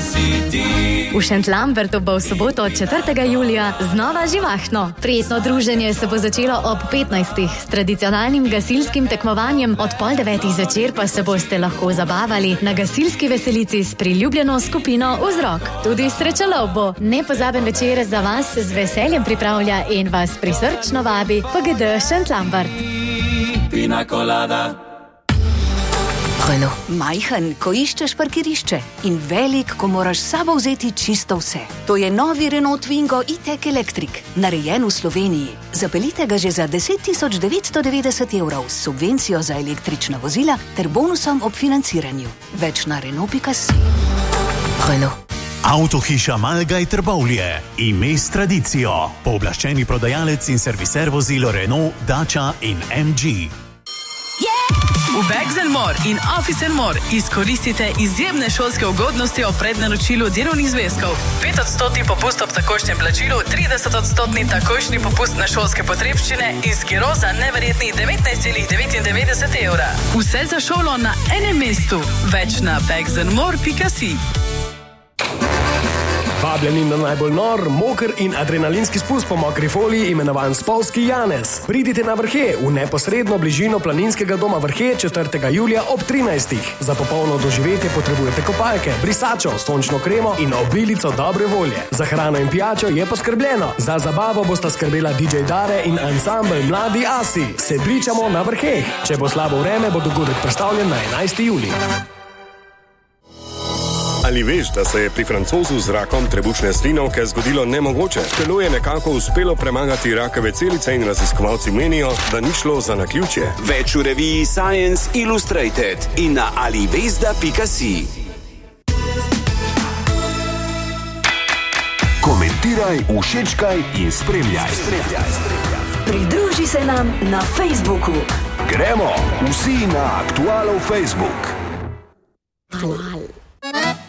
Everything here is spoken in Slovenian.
si ti. V Šentlambertu bo v soboto 4. julija znova živahno. Prijetno druženje se bo začelo ob 15. s tradicionalnim gasilskim tekmovanjem, od 8:30 zvečer pa se boste lahko zabavali na gasilski veselici s priljubljeno skupino Vzrok. Tudi srečalov bo. Nepozaben večer za vas z veseljem pripravlja in vas prisrčno vabi PGD Šentlambert. Pina colada. Renault. Majhen, ko iščeš parkirišče, in velik, ko moraš s sabo vzeti čisto vse. To je novi Renault Twingo E-Tech Electric, narejen v Sloveniji. Zapeljite ga že za 10.990 € s subvencijo za električna vozila ter bonusom ob financiranju. Več na Renault.si. Renault. Avtohiša Malgaj Trbovlje, ime s tradicijo, pooblaščeni prodajalec in serviser vozil Renault, Dacia in MG. V Bags & More in Office & More izkoristite izjemne šolske ugodnosti ob prednaročilu delovnih zvezkov. 5% popust ob takošnjem plačilu, 30% takošnji popust na šolske potrebščine in skiro za neverjetnih 19,99 €. Vse za šolo na enem mestu. Več na bagsandmore.si. Vabljeni na najbolj nor, moker in adrenalinski spust po mokri foliji, imenovan Spolski Janez. Pridite na Vrhe v neposredno bližino planinskega doma Vrhe 4. julija ob 13. Za popolno doživetje potrebujete kopalke, brisačo, sončno kremo in obilico dobre volje. Za hrano in pijačo je poskrbljeno. Za zabavo bosta skrbela DJ Dare in ansambl Mladi Asi. Se pričamo na Vrheh. Če bo slabo vreme, bo dogodek predstavljen na 11. julij. Ali veš, da se je pri Francozu z rakom trebušne slinavke zgodilo nemogoče? Telo je nekako uspelo premagati rakave celice in raziskovalci menijo, da ni šlo za naključje. Več v reviji Science Illustrated in na alivesda.si. Komentiraj, všečkaj in spremljaj. Pridruži se nam na Facebooku. Gremo vsi na Aktualov Facebook. Halal.